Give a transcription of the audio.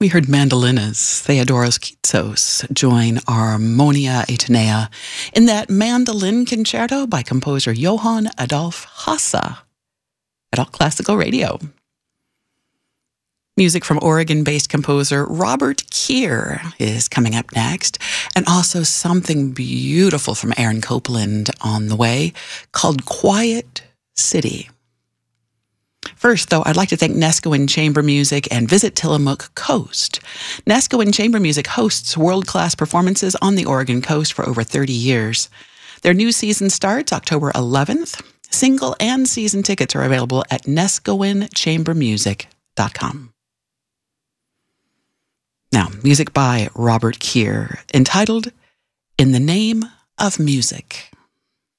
We heard mandolinas, Theodoros Kitsos, join Harmonia Atenea in that mandolin concerto by composer Johann Adolf Hasse at All Classical Radio. Music from Oregon-based composer Robert Keir is coming up next, and also something beautiful from Aaron Copland on the way called Quiet City. First, though, I'd like to thank Nesco Chamber Music and Visit Tillamook Coast. Nesco Chamber Music hosts world-class performances on the Oregon coast for over 30 years. Their new season starts October 11th. Single and season tickets are available at nescoinchambermusic.com. Now, music by Robert Keir, entitled In the Name of Music.